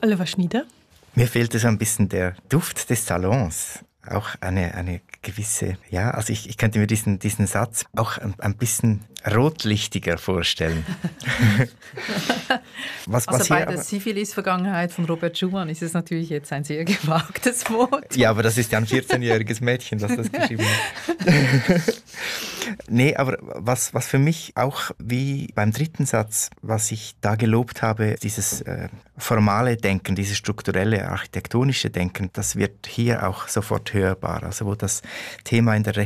Oliver Schnieder? Mir fehlte so ein bisschen der Duft des Salons. Auch eine gewisse, ja, also ich könnte mir diesen Satz auch ein bisschen rotlichtiger vorstellen. Was bei der Syphilis-Vergangenheit von Robert Schumann ist es natürlich jetzt ein sehr gewagtes Wort. Ja, aber das ist ja ein 14-jähriges Mädchen, das geschrieben hat. Nee, aber was für mich auch wie beim dritten Satz, was ich da gelobt habe, dieses formale Denken, dieses strukturelle, architektonische Denken, das wird hier auch sofort hörbar. Also wo das Thema in der